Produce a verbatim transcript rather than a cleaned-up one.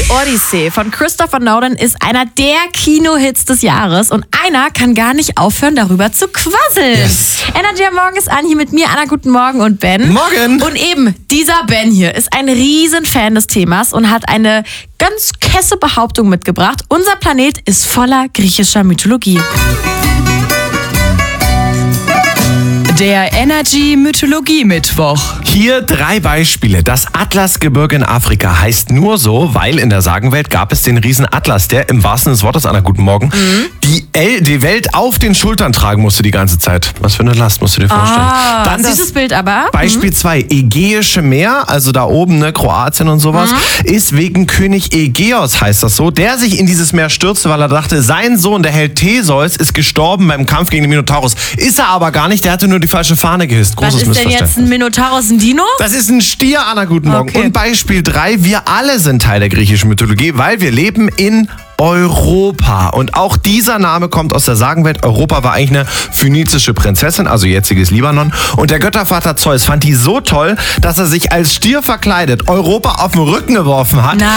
Odyssey von Christopher Nolan ist einer der Kinohits des Jahres und einer kann gar nicht aufhören, darüber zu quasseln. Yes. Energy am Morgen ist an, hier mit mir, Anna, guten Morgen und Ben. Morgen. Und eben, dieser Ben hier ist ein Riesenfan des Themas und hat eine ganz kesse Behauptung mitgebracht. Unser Planet ist voller griechischer Mythologie. Der Energy Mythologie Mittwoch. Hier drei Beispiele. Das Atlasgebirge in Afrika heißt nur so, weil in der Sagenwelt gab es den Riesen Atlas, der im wahrsten Sinne des Wortes, Anna, guten Morgen, mhm. die, El- die Welt auf den Schultern tragen musste die ganze Zeit. Was für eine Last, musst du dir vorstellen. Ah, Dann das dieses Bild aber. Beispiel zwei, mhm. Ägäische Meer, also da oben, ne, Kroatien und sowas, mhm. ist wegen König Ägeos, heißt das so, der sich in dieses Meer stürzte, weil er dachte, sein Sohn, der Held Theseus, ist gestorben beim Kampf gegen den Minotaurus. Ist er aber gar nicht, der hatte nur die falsche Fahne gehisst. Großes Was ist denn Missverständnis. jetzt ein Minotaurus, ein Dino? Das ist ein Stier, Anna, guten Morgen. Okay. Und Beispiel drei, wir alle sind Teil der griechischen Mythologie, weil wir leben in Europa. Und auch dieser Name kommt aus der Sagenwelt. Europa war eigentlich eine phönizische Prinzessin, also jetziges Libanon. Und der Göttervater Zeus fand die so toll, dass er sich als Stier verkleidet Europa auf den Rücken geworfen hat. Nein.